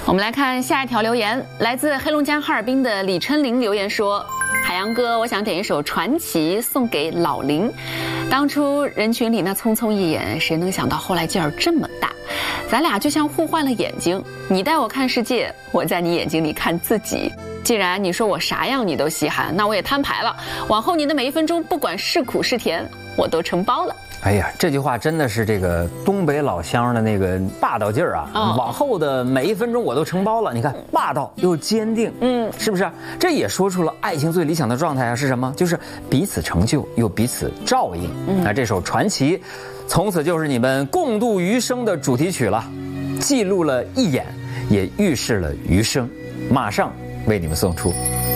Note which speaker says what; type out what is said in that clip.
Speaker 1: 我们来看下一条留言，来自黑龙江哈尔滨的李春林留言说：海洋哥，我想点一首《传奇》送给老林。当初人群里那匆匆一眼，谁能想到后来劲儿这么大？咱俩就像互换了眼睛，你带我看世界，我在你眼睛里看自己。既然你说我啥样你都稀罕，那我也摊牌了。往后你的每一分钟，不管是苦是甜，我都承包了。
Speaker 2: 哎呀，这句话真的是这个东北老乡的那个霸道劲儿啊！往后的每一分钟我都承包了。你看，霸道又坚定，是不是？这也说出了爱情最理想的状态啊是什么？就是彼此成就又彼此照应。那这首《传奇》，从此就是你们共度余生的主题曲了，记录了一眼，也预示了余生。马上为你们送出。